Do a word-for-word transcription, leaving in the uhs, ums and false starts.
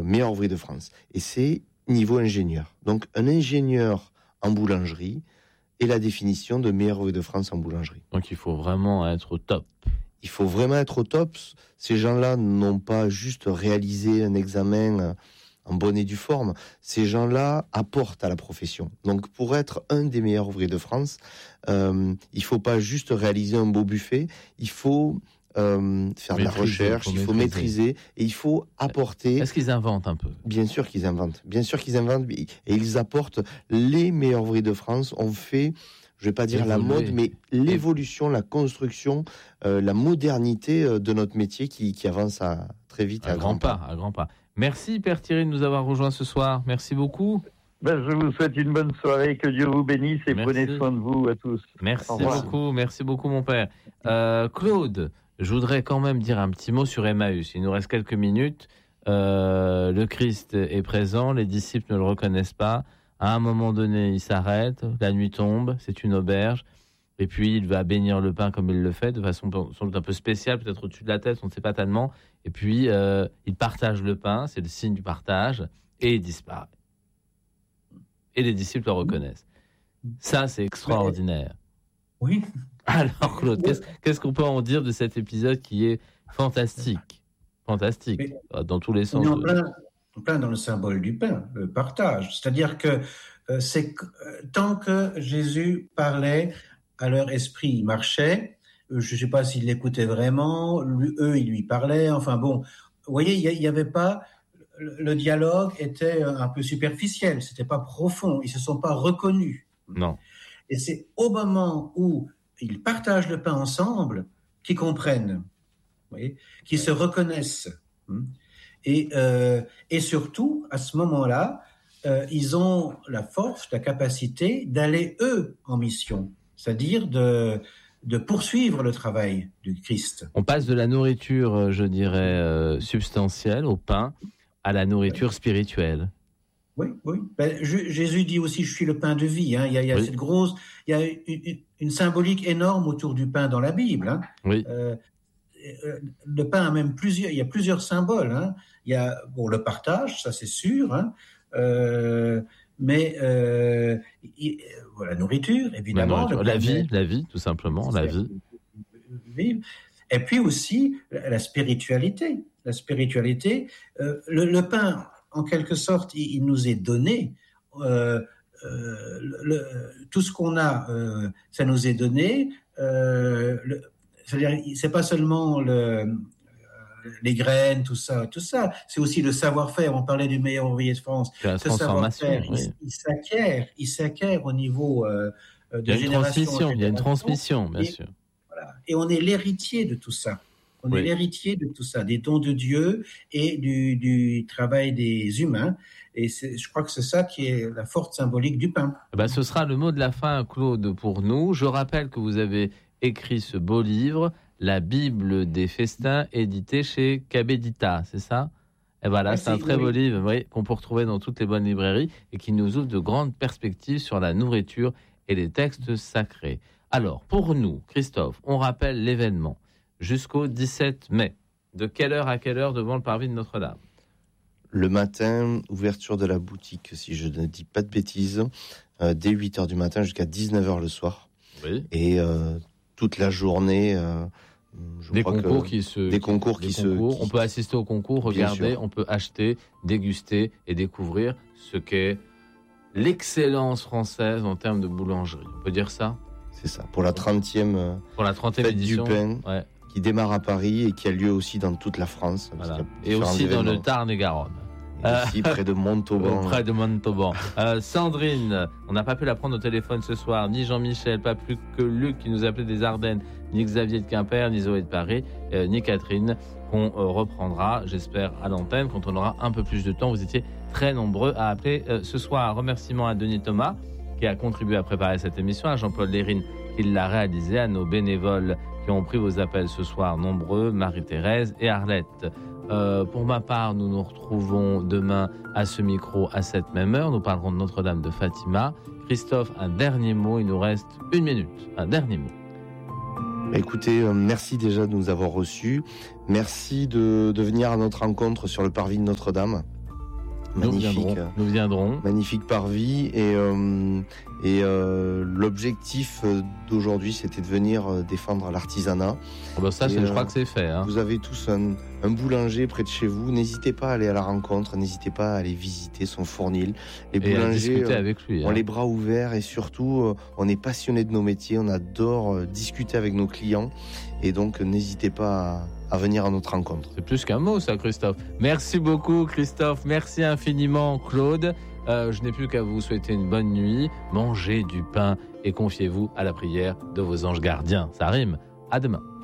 meilleurs ouvriers de France. Et c'est niveau ingénieur. Donc un ingénieur en boulangerie est la définition de meilleur ouvrier de France en boulangerie. Donc il faut vraiment être au top. Il faut vraiment être au top. Ces gens-là n'ont pas juste réalisé un examen en bonne et due forme. Ces gens-là apportent à la profession. Donc pour être un des meilleurs ouvriers de France, euh, il ne faut pas juste réaliser un beau buffet, il faut euh, faire maîtriser, de la recherche, faut il faut maîtriser. maîtriser et il faut apporter... Est-ce qu'ils inventent un peu ? Bien sûr qu'ils inventent. Bien sûr qu'ils inventent et ils apportent. Les meilleurs ouvriers de France ont fait... Je ne vais pas dire Évoluer. la mode, mais l'évolution, la construction, euh, la modernité euh, de notre métier qui, qui avance à, très vite. À, à grands pas, pas. À grands pas. Merci Père Thierry de nous avoir rejoints ce soir. Merci beaucoup. Ben, je vous souhaite une bonne soirée, que Dieu vous bénisse et merci. Prenez soin de vous à tous. Merci beaucoup, merci beaucoup mon père. Euh, Claude, je voudrais quand même dire un petit mot sur Emmaüs. Il nous reste quelques minutes. Euh, le Christ est présent, les disciples ne le reconnaissent pas. À un moment donné, il s'arrête, la nuit tombe, c'est une auberge, et puis il va bénir le pain comme il le fait, de façon sans doute un peu spéciale, peut-être au-dessus de la tête, on ne sait pas tellement, et puis euh, il partage le pain, c'est le signe du partage, et il disparaît. Et les disciples le reconnaissent. Ça, c'est extraordinaire. Oui. Alors Claude, qu'est-ce, qu'est-ce qu'on peut en dire de cet épisode qui est fantastique, fantastique, mais, dans tous les sens. On est en plein, en plein dans le symbole du pain, le partage. C'est-à-dire que euh, c'est euh, tant que Jésus parlait, à leur esprit, il marchait. Euh, je ne sais pas s'ils l'écoutaient vraiment. Lui, eux, ils lui parlaient. Enfin bon, vous voyez, il n'y avait pas. Le dialogue était un peu superficiel. C'était pas profond. Ils se sont pas reconnus. Non. Et c'est au moment où ils partagent le pain ensemble qu'ils comprennent, vous voyez, qu'ils se reconnaissent. Et, euh, et surtout, à ce moment-là, euh, ils ont la force, la capacité d'aller, eux, en mission. C'est-à-dire de, de poursuivre le travail du Christ. On passe de la nourriture, je dirais, euh, substantielle, au pain, à la nourriture spirituelle. Oui, oui. Ben, je, Jésus dit aussi, je suis le pain de vie. Hein. Il y a, il y a oui. cette grosse, il y a une, une symbolique énorme autour du pain dans la Bible. Hein. Oui. Euh, le pain a même plusieurs, il y a plusieurs symboles. Hein. Il y a bon le partage, ça c'est sûr. Hein. Euh, mais euh, il, la nourriture, évidemment. La, nourriture, la vie, la vie, tout simplement, la vie. Vivre. Et puis aussi la, la spiritualité. La spiritualité, euh, le, le pain, en quelque sorte, il, il nous est donné. Euh, euh, le, tout ce qu'on a, euh, ça nous est donné. Euh, le, c'est-à-dire, c'est pas seulement le, euh, les graines, tout ça, tout ça. C'est aussi le savoir-faire. On parlait du meilleur ouvrier de France. La Ce transformation, savoir-faire, oui. il, il s'acquiert, il s'acquiert au niveau euh, de il y a une génération. transmission, il y a une transmission, bien et, sûr. Voilà. Et on est l'héritier de tout ça. On oui. est l'héritier de tout ça, des dons de Dieu et du, du travail des humains. Et c'est, je crois que c'est ça qui est la force symbolique du pain. Ben, ce sera le mot de la fin, Claude, pour nous. Je rappelle que vous avez écrit ce beau livre, La Bible des festins, édité chez Cabedita, c'est ça ? Et voilà, Merci, c'est un très oui. beau livre oui, qu'on peut retrouver dans toutes les bonnes librairies et qui nous ouvre de grandes perspectives sur la nourriture et les textes sacrés. Alors, pour nous, Christophe, on rappelle l'événement. Jusqu'au dix-sept mai. De quelle heure à quelle heure devant le parvis de Notre-Dame ? Le matin, ouverture de la boutique, si je ne dis pas de bêtises, euh, dès huit heures du matin jusqu'à dix-neuf heures le soir. Oui. Et euh, toute la journée... Euh, je des, crois concours que qui se, des concours qui, des qui concours. se... Qui... On peut assister au concours, regarder, on peut acheter, déguster et découvrir ce qu'est l'excellence française en termes de boulangerie. On peut dire ça ? C'est ça, pour la trentième, pour la trentième fête édition du pain, ouais. qui démarre à Paris et qui a lieu aussi dans toute la France. Voilà. Et aussi événements. Dans le Tarn et Garonne. Et aussi près de Montauban. près de Montauban. euh, Sandrine, on n'a pas pu la prendre au téléphone ce soir, ni Jean-Michel, pas plus que Luc qui nous appelait des Ardennes, ni Xavier de Quimper, ni Zoé de Paris, euh, ni Catherine, qu'on euh, reprendra, j'espère, à l'antenne quand on aura un peu plus de temps. Vous étiez très nombreux à appeler euh, ce soir. Remerciements à Denis Thomas qui a contribué à préparer cette émission, à Jean-Paul Lérine qui l'a réalisé, à nos bénévoles qui ont pris vos appels ce soir, nombreux, Marie-Thérèse et Arlette. Euh, pour ma part, nous nous retrouvons demain à ce micro à cette même heure. Nous parlerons de Notre-Dame de Fatima. Christophe, un dernier mot, il nous reste une minute. Un dernier mot. Écoutez, euh, merci déjà de nous avoir reçus. Merci de, de venir à notre rencontre sur le parvis de Notre-Dame. magnifique. Nous viendrons. Nous viendrons. Magnifique parvis. Et, euh, et euh, l'objectif d'aujourd'hui, c'était de venir défendre l'artisanat. Oh ben ça, et, c'est, je euh, crois que c'est fait. Hein. Vous avez tous un, un boulanger près de chez vous. N'hésitez pas à aller à la rencontre. N'hésitez pas à aller visiter son fournil. Les et boulangers, à discuter euh, avec lui. ont hein. les bras ouverts et surtout, euh, on est passionné de nos métiers. On adore euh, discuter avec nos clients. Et donc, n'hésitez pas à, à venir à notre rencontre. C'est plus qu'un mot, ça, Christophe. Merci beaucoup, Christophe. Merci infiniment, Claude. Euh, je n'ai plus qu'à vous souhaiter une bonne nuit. Mangez du pain et confiez-vous à la prière de vos anges gardiens. Ça rime. À demain.